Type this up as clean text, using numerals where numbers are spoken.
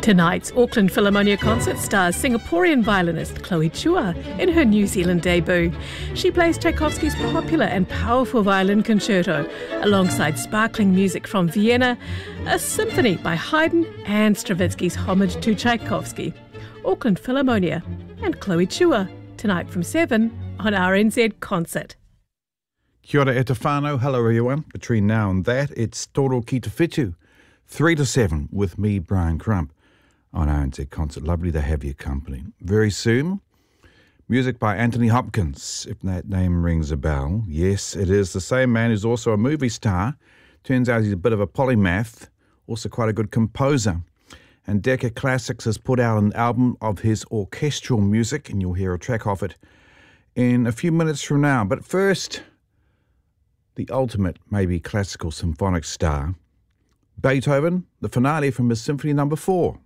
Tonight's Auckland Philharmonia concert stars Singaporean violinist Chloe Chua in her New Zealand debut. She plays Tchaikovsky's popular and powerful violin concerto alongside sparkling music from Vienna, a symphony by Haydn and Stravinsky's homage to Tchaikovsky. Auckland Philharmonia and Chloe Chua tonight from 7 on RNZ Concert. Kia ora e te whānau, hello everyone. Between now and that, it's Toro Ki Te Whitu, 3 to 7 with me, Brian Crump, on RNZ Concert. Lovely to have your company. Very soon, music by Anthony Hopkins, if that name rings a bell. Yes, it is the same man who's also a movie star. Turns out he's a bit of a polymath, also quite a good composer. And Decca Classics has put out an album of his orchestral music, and you'll hear a track of it in a few minutes from now. But first, the ultimate, maybe classical symphonic star, Beethoven, the finale from his Symphony No. 4.